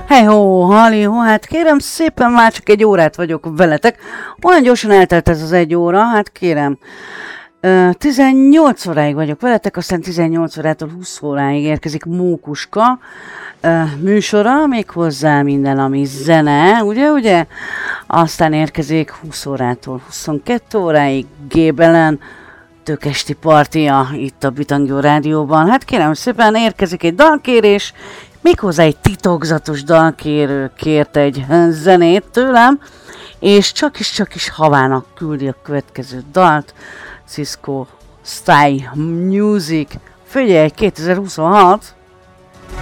Hey-ho, halli-ho, hát kérem szépen, már csak egy órát vagyok veletek. Olyan gyorsan eltelt ez az egy óra, hát kérem. 18 óráig vagyok veletek, aztán 18 órától 20 óráig érkezik Mókuska műsora, méghozzá minden, ami zene, ugye? Aztán érkezik 20 órától 22 óráig Gébelen, tökesti partia itt a Bitangyó Rádióban. Hát kérem szépen, érkezik egy dalkérés, méghozzá egy titokzatos dalkérő kért egy zenét tőlem, és csak is Havának küldi a következő dalt, Cisco Style Music. Figyelj, 2026!